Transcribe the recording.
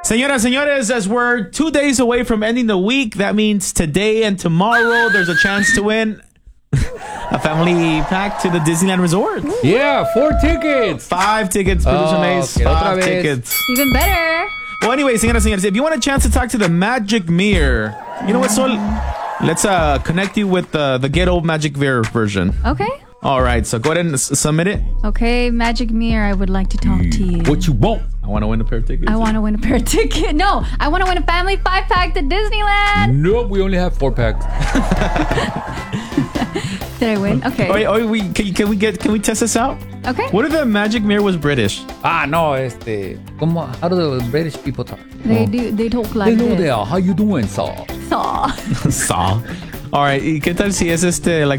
Señoras, señores, as we're 2 days away from ending the week, that means today and tomorrow there's a chance to win a family pack to the Disneyland Resort. Yeah, 4 tickets. 5 tickets, Producer Mace. okay, 5 otra vez. tickets. Even better. Well, anyway, señoras, señores, if you want a chance to talk to the Magic Mirror, you know what, Sol? Let's connect you with the ghetto Magic Mirror version. Okay. All right, so go ahead and submit it. Okay, Magic Mirror, I would like to talk to you. What you want? I want to win a pair of tickets. I want to win a pair of tickets. No, I want to win a family 5-pack to Disneyland. Nope, we only have 4 packs. Did I win? Okay. Can we test this out? Okay. What if the Magic Mirror was British? No, how do the British people talk? They talk like Hello this. there, how you doing, sir? Saw. Saw. All right, ¿qué tal si es like